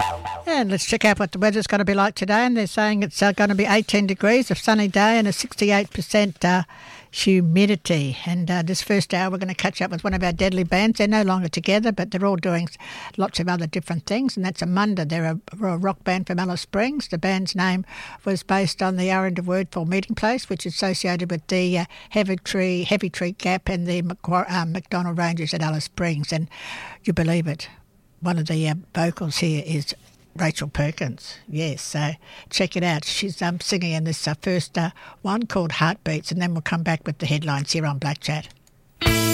And let's check out what the weather's going to be like today. And they're saying it's going to be 18 degrees, a sunny day and a 68% humidity. And this first hour we're going to catch up with one of our deadly bands. They're no longer together, but they're all doing lots of other different things. And that's Amunda. They're a rock band from Alice Springs. The band's name was based on the Arrernte word for meeting place, which is associated with the Heavy Tree Gap and the McDonald Ranges at Alice Springs. And you believe it, one of the vocals here is Rachel Perkins. Yes, so check it out. She's singing in this first one called Heartbeats, and then we'll come back with the headlines here on Black Chat.